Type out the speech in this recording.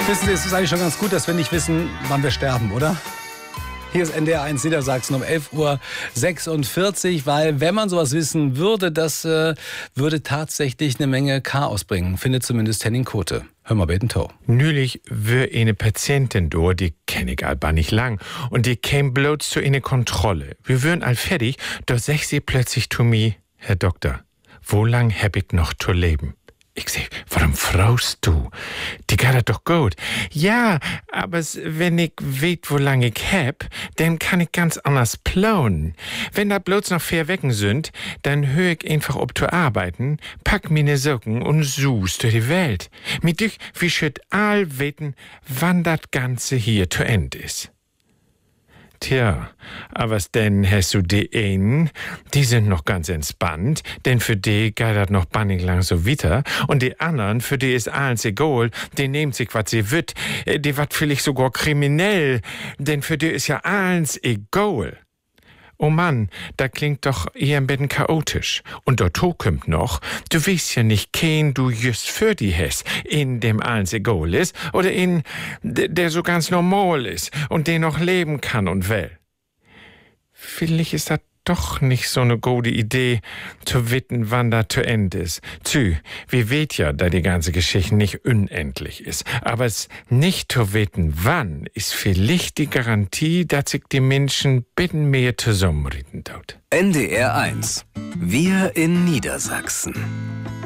Wissen Sie, es ist eigentlich schon ganz gut, dass wir nicht wissen, wann wir sterben, oder? Hier ist NDR 1 Niedersachsen um 11:46 Uhr, weil wenn man sowas wissen würde, das würde tatsächlich eine Menge Chaos bringen, findet zumindest Henning Kote. Hör mal, beten Tau. Neulich wär eine Patientin da, die kenn ich aber nicht lang, und die käm bloß zu eine Kontrolle. Wir wären all fertig, da sagt sie plötzlich zu mir, Herr Doktor, wo lang hab ich noch zu leben? Ich sag, warum fragst du? Die geht doch gut. Ja, aber wenn ich weet, wo lang ich hab, dann kann ich ganz anders planen. Wenn da bloß noch 4 Wochen sind, dann hör ich einfach ob zu arbeiten, pack meine Socken und sus durch die Welt. Mit dich, wie schütt all weten, wann das Ganze hier zu Ende ist. Tja, aber denn hast du die einen, die sind noch ganz entspannt, denn für die geht das noch bannig lang so weiter, und die anderen, für die ist alles egal, die nehmen sich, was sie wird, die wat vielleicht sogar kriminell, denn für die ist ja alles egal. Oh Mann, da klingt doch eher ein bisschen chaotisch. Und dazu kommt noch, du weißt ja nicht, kein du just für die hast, in dem alles egal ist, oder in der so ganz normal ist und der noch leben kann und will. Vielleicht ist das doch nicht so eine gute Idee, zu wissen, wann das zu Ende ist. Wir weet ja, da die ganze Geschichte nicht unendlich ist. Aber es nicht zu wissen, wann, ist vielleicht die Garantie, dass sich die Menschen bitten mehr zusammenreden tut. NDR 1. Wir in Niedersachsen.